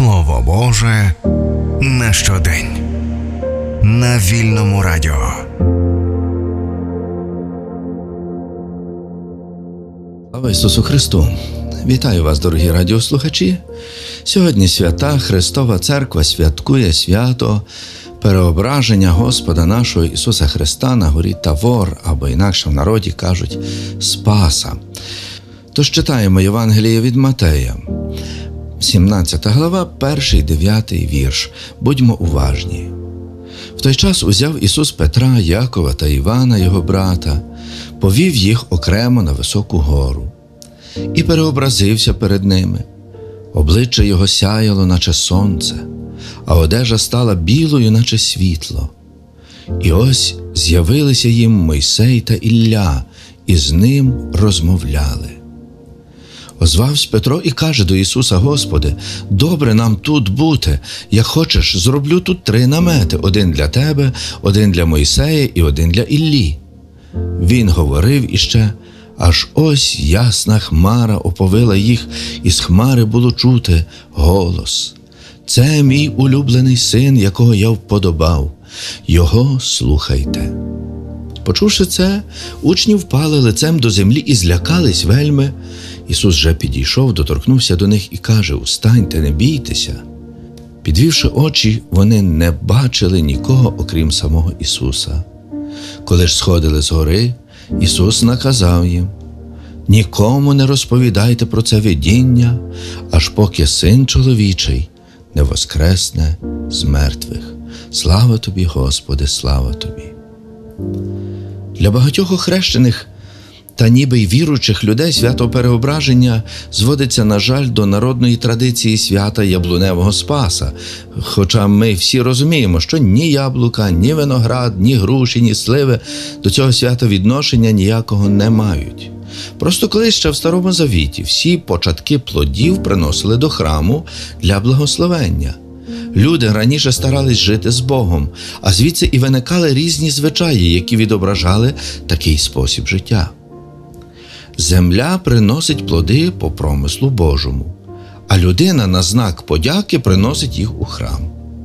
Слово Боже на щодень. На Вільному радіо. Слава Ісусу Христу! Вітаю вас, дорогі радіослухачі! Сьогодні свята Христова Церква святкує свято переображення Господа нашого Ісуса Христа на горі Тавор, або інакше в народі кажуть Спаса. Тож читаємо Євангеліє від Матея, 17 глава, 1-9 вірш. Будьмо уважні. В той час узяв Ісус Петра, Якова та Івана, його брата, повів їх окремо на високу гору і переобразився перед ними. Обличчя його сяяло, наче сонце, а одежа стала білою, наче світло. І ось з'явилися їм Мойсей та Ілля, і з ним розмовляли. Озвався Петро і каже до Ісуса: «Господи, добре нам тут бути. Як хочеш, зроблю тут 3 намети, один для Тебе, один для Мойсея і один для Іллі». Він говорив іще, аж ось ясна хмара оповила їх, і з хмари було чути голос: «Це мій улюблений син, якого я вподобав. Його слухайте». Почувши це, учні впали лицем до землі і злякались вельми. Ісус же підійшов, доторкнувся до них і каже: «Устань, не бійтеся». Підвівши очі, вони не бачили нікого, окрім самого Ісуса. Коли ж сходили з гори, Ісус наказав їм: «Нікому не розповідайте про це видіння, аж поки Син чоловічий не воскресне з мертвих». Слава Тобі, Господи, слава Тобі! Для багатьох охрещених та ніби й віруючих людей свято переображення зводиться, на жаль, до народної традиції свята Яблуневого Спаса. Хоча ми всі розуміємо, що ні яблука, ні виноград, ні груші, ні сливи до цього свята відношення ніякого не мають. Просто колись ще в Старому Завіті всі початки плодів приносили до храму для благословення. Люди раніше старались жити з Богом, а звідси і виникали різні звичаї, які відображали такий спосіб життя. Земля приносить плоди по промислу Божому, а людина на знак подяки приносить їх у храм.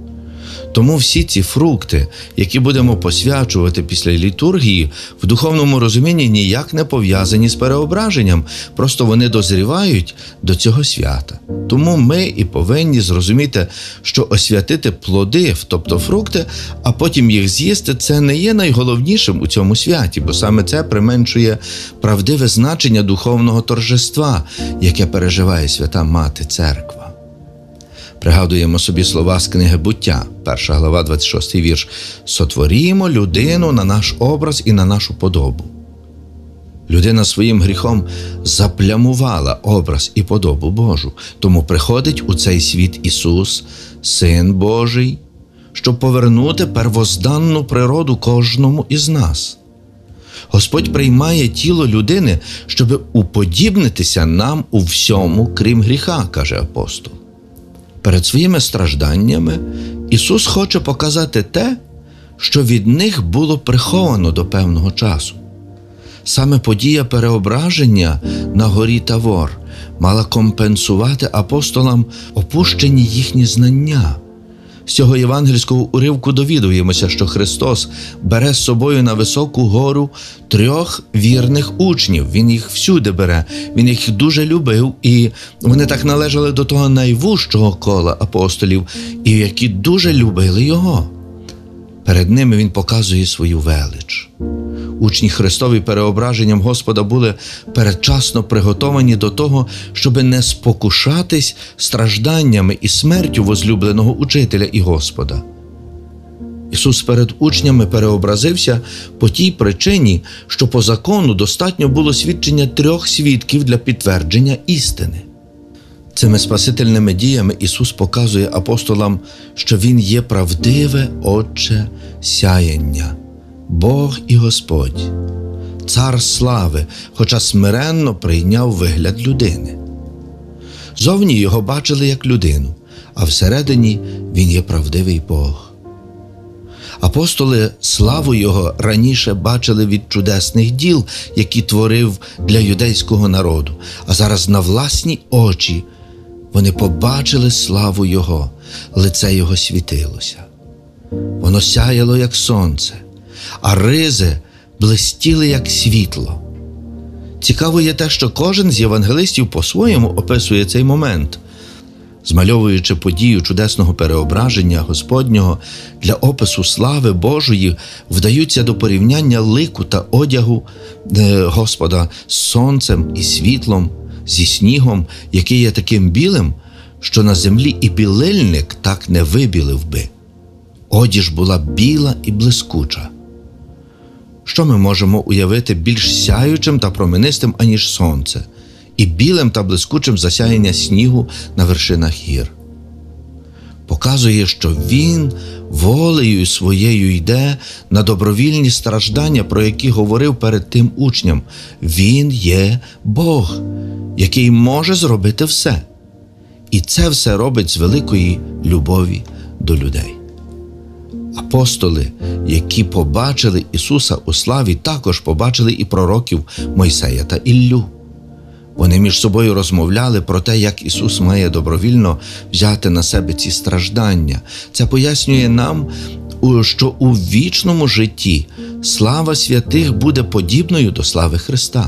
Тому всі ці фрукти, які будемо посвячувати після літургії, в духовному розумінні ніяк не пов'язані з переображенням, просто вони дозрівають до цього свята. Тому ми і повинні зрозуміти, що освятити плоди, тобто фрукти, а потім їх з'їсти – це не є найголовнішим у цьому святі, бо саме це применшує правдиве значення духовного торжества, яке переживає Свята Мати Церква. Пригадуємо собі слова з книги «Буття», 1 глава, 26 вірш. «Сотворімо людину на наш образ і на нашу подобу». Людина своїм гріхом заплямувала образ і подобу Божу. Тому приходить у цей світ Ісус, Син Божий, щоб повернути первозданну природу кожному із нас. Господь приймає тіло людини, щоб уподібнитися нам у всьому, крім гріха, каже апостол. Перед своїми стражданнями Ісус хоче показати те, що від них було приховано до певного часу. Саме подія переображення на горі Тавор мала компенсувати апостолам опущені їхні знання. З цього євангельського уривку довідуємося, що Христос бере з собою на високу гору 3 вірних учнів. Він їх всюди бере, Він їх дуже любив, і вони так належали до того найвужчого кола апостолів, і які дуже любили Його. Перед ними Він показує свою велич. Учні Христові переображенням Господа були передчасно приготовані до того, щоб не спокушатись стражданнями і смертю возлюбленого Учителя і Господа. Ісус перед учнями переобразився по тій причині, що по закону достатньо було свідчення 3 свідків для підтвердження істини. Цими спасительними діями Ісус показує апостолам, що Він є правдиве Отче сяєння, Бог і Господь, Цар слави, хоча смиренно прийняв вигляд людини. Зовні Його бачили як людину, а всередині Він є правдивий Бог. Апостоли славу Його раніше бачили від чудесних діл, які творив для юдейського народу, а зараз на власні очі Вони побачили славу Його, лице Його світилося. Воно сяяло, як сонце, а ризи блистіли, як світло. Цікаво є те, що кожен з євангелистів по-своєму описує цей момент, змальовуючи подію чудесного переображення Господнього для опису слави Божої, вдаються до порівняння лику та одягу Господа з сонцем і світлом, зі снігом, який є таким білим, що на землі і білильник так не вибілив би. Одіж була біла і блискуча. Що ми можемо уявити більш сяючим та променистим, аніж сонце, і білим та блискучим засяяння снігу на вершинах гір? Показує, що Він волею своєю йде на добровільні страждання, про які говорив перед тим учням. Він є Бог, який може зробити все. І це все робить з великої любові до людей. Апостоли, які побачили Ісуса у славі, також побачили і пророків Мойсея та Іллю. Вони між собою розмовляли про те, як Ісус має добровільно взяти на себе ці страждання. Це пояснює нам, що у вічному житті слава святих буде подібною до слави Христа.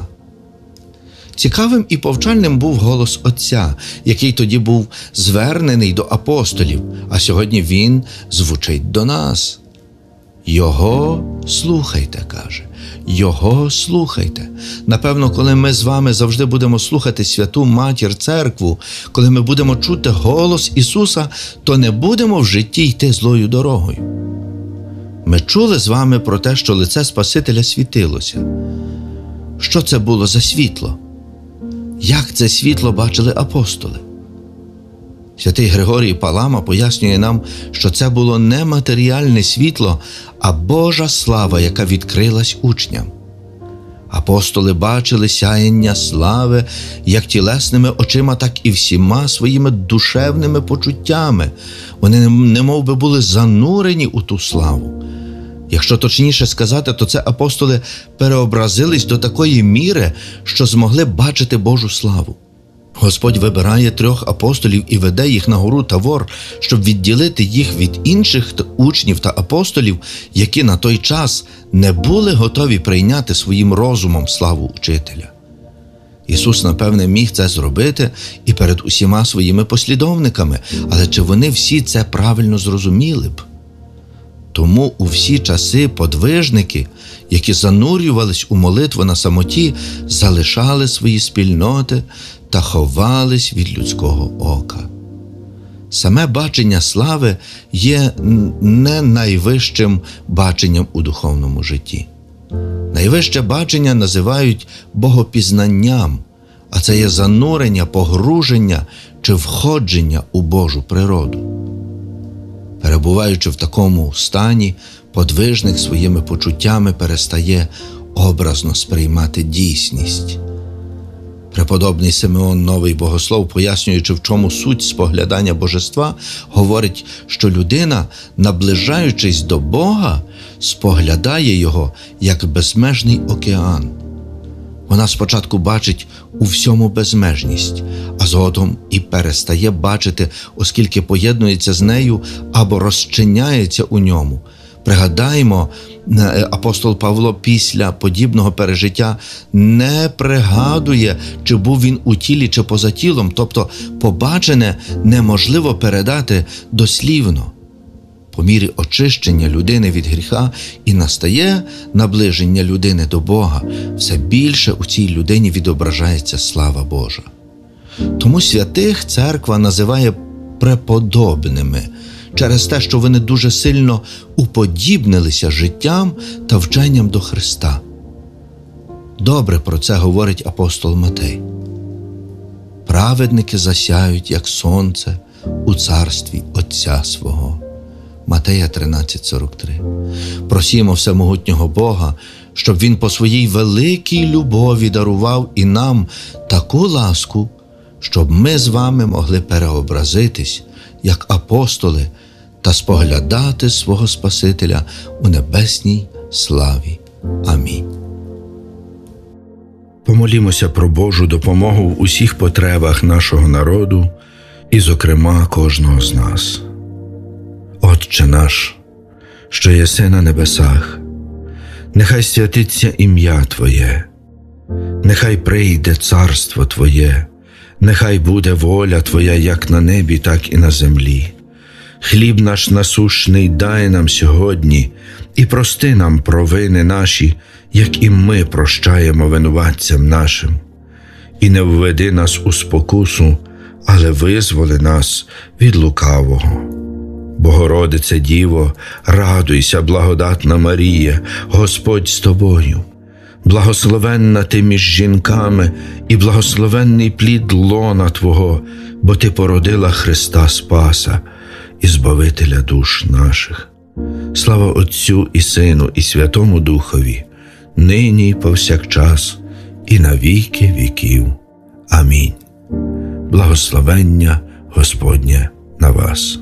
Цікавим і повчальним був голос Отця, який тоді був звернений до апостолів, а сьогодні він звучить до нас. Його слухайте, каже. Його слухайте. Напевно, коли ми з вами завжди будемо слухати Святу Матір Церкву, коли ми будемо чути голос Ісуса, то не будемо в житті йти злою дорогою. Ми чули з вами про те, що лице Спасителя світилося. Що це було за світло? Як це світло бачили апостоли? Святий Григорій Палама пояснює нам, що це було не матеріальне світло, а Божа слава, яка відкрилась учням. Апостоли бачили сяєння слави як тілесними очима, так і всіма своїми душевними почуттями. Вони немов би були занурені у ту славу. Якщо точніше сказати, то це апостоли переобразились до такої міри, що змогли бачити Божу славу. Господь вибирає 3 апостолів і веде їх на гору Тавор, щоб відділити їх від інших учнів та апостолів, які на той час не були готові прийняти своїм розумом славу учителя. Ісус, напевне, міг це зробити і перед усіма своїми послідовниками, але чи вони всі це правильно зрозуміли б? Тому у всі часи подвижники, які занурювались у молитву на самоті, залишали свої спільноти та ховались від людського ока. Саме бачення слави є не найвищим баченням у духовному житті. Найвище бачення називають богопізнанням, а це є занурення, погруження чи входження у Божу природу. Перебуваючи в такому стані, подвижник своїми почуттями перестає образно сприймати дійсність. Преподобний Симеон Новий Богослов, пояснюючи, в чому суть споглядання божества, говорить, що людина, наближаючись до Бога, споглядає Його як безмежний океан. Вона спочатку бачить у всьому безмежність, а згодом і перестає бачити, оскільки поєднується з нею або розчиняється у ньому. Пригадаємо, апостол Павло після подібного пережиття не пригадує, чи був він у тілі, чи поза тілом, тобто побачене неможливо передати дослівно. По мірі очищення людини від гріха і настає наближення людини до Бога, все більше у цій людині відображається слава Божа. Тому святих церква називає преподобними через те, що вони дуже сильно уподібнилися життям та вченням до Христа. Добре про це говорить апостол Матей. Праведники засяють, як сонце, у царстві Отця свого. Матея 13:43. Просімо всемогутнього Бога, щоб Він по своїй великій любові дарував і нам таку ласку, щоб ми з вами могли переобразитись, як апостоли, та споглядати свого Спасителя у небесній славі. Амінь. Помолімося про Божу допомогу в усіх потребах нашого народу і, зокрема, кожного з нас. Отче наш, що єси на небесах, нехай святиться ім'я Твоє, нехай прийде царство Твоє, нехай буде воля Твоя як на небі, так і на землі. Хліб наш насущний дай нам сьогодні, і прости нам провини наші, як і ми прощаємо винуватцям нашим. І не введи нас у спокусу, але визволи нас від лукавого. Богородице Діво, радуйся, благодатна Марія, Господь з тобою. Благословенна ти між жінками, і благословенний плід лона Твого, бо ти породила Христа Спаса і Збавителя душ наших. Слава Отцю і Сину, і Святому Духові, нині і повсякчас, і на віки віків. Амінь. Благословення Господнє на вас.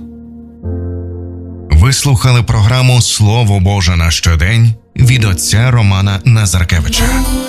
Ви слухали програму «Слово Боже на щодень» від отця Романа Назаркевича.